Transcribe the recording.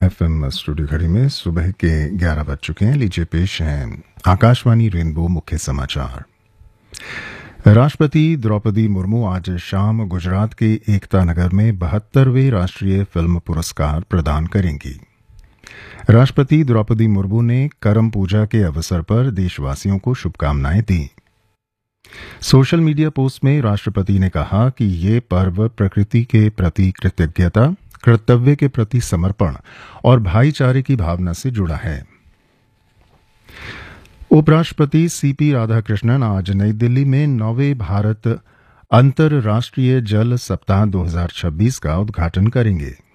FM studio घड़ी में सुबह के 11 बज चुके हैं। लीजिए पेश हैं आकाशवाणी रेनबो मुख्य समाचार। राष्ट्रपति द्रौपदी मुर्मू आज शाम गुजरात के एकता नगर में 72वें राष्ट्रीय फिल्म पुरस्कार प्रदान करेंगी। राष्ट्रपति द्रौपदी मुर्मू ने करम पूजा के अवसर पर देशवासियों को शुभकामनाएं दी। सोशल मीडिया पोस्ट में राष्ट्रपति ने कहा कि ये पर्व प्रकृति के प्रति कृतज्ञता, कर्तव्य के प्रति समर्पण और भाईचारे की भावना से जुड़ा है। उपराष्ट्रपति सीपी राधाकृष्णन आज नई दिल्ली में 9वें भारत अंतर्राष्ट्रीय जल सप्ताह 2026 का उद्घाटन करेंगे।